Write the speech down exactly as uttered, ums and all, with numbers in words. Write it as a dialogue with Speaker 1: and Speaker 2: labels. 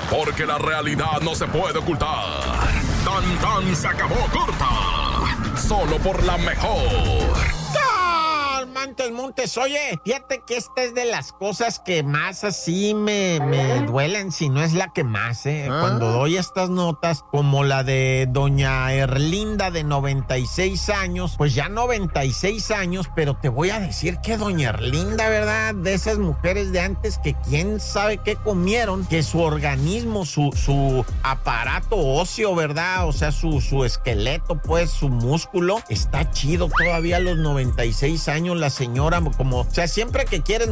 Speaker 1: porque la realidad no se puede ocultar. Tan tan se acabó corta, solo por la mejor.
Speaker 2: Montes, Montes, oye, fíjate que esta es de las cosas que más así me, me duelen, si no es la que más, ¿eh? ¿Ah? Cuando doy estas notas, como la de doña Erlinda de noventa y seis años, pues ya noventa y seis años, pero te voy a decir que doña Erlinda, ¿verdad? De esas mujeres de antes que quién sabe qué comieron, que su organismo, su, su aparato óseo, ¿verdad? O sea, su, su esqueleto, pues, su músculo, está chido todavía a los noventa y seis años, la señora, como, o sea, siempre que quieres